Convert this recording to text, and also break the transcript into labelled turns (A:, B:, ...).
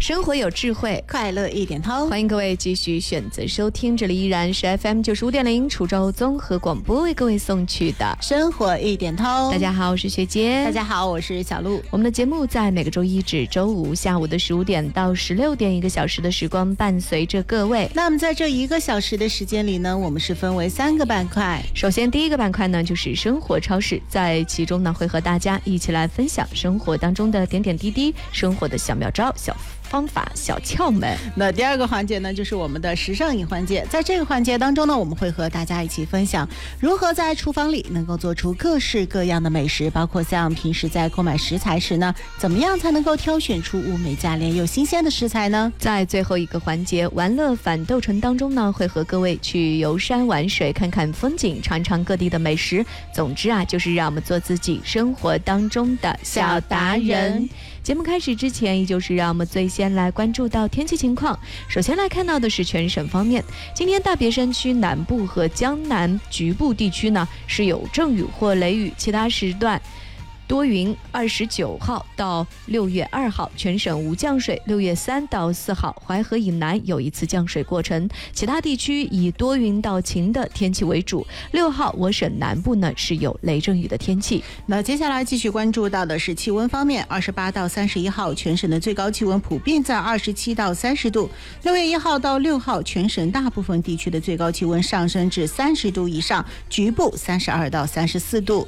A: 生活有智慧，
B: 快乐一点通。
A: 欢迎各位继续选择收听，这里依然是 FM95.0 滁州综合广播为各位送去的
B: 生活一点通。
A: 大家好，我是学姐。
B: 大家好，我是小鹿。
A: 我们的节目在每个周一至周五下午的15点到16点，1个小时的时光伴随着各位。
B: 那么在这1个小时的时间里呢，我们是分为3个板块。
A: 首先第一个板块呢就是生活超市，在其中呢会和大家一起来分享生活当中的点点滴滴，生活的小妙招、小方法、小窍门。
B: 那第2个环节呢，就是我们的时尚饮环节。在这个环节当中呢，我们会和大家一起分享如何在厨房里能够做出各式各样的美食，包括像平时在购买食材时呢，怎么样才能够挑选出物美价廉又新鲜的食材呢？
A: 在最后一个环节玩乐反斗城当中呢，会和各位去游山玩水，看看风景，尝尝各地的美食。总之啊，就是让我们做自己生活当中的小达人。节目开始之前，依旧是让我们最先来关注到天气情况。首先来看到的是全省方面，今天大别山区南部和江南局部地区呢是有阵雨或雷雨，其他时段多云。29号到6月2号全省无降水，6月3到4号淮河以南有一次降水过程，其他地区以多云到晴的天气为主。6号我省南部呢是有雷阵雨的天气。
B: 那接下来继续关注到的是气温方面，28到31号全省的最高气温普遍在27到30度，6月1号到6号全省大部分地区的最高气温上升至30度以上，局部32到34度。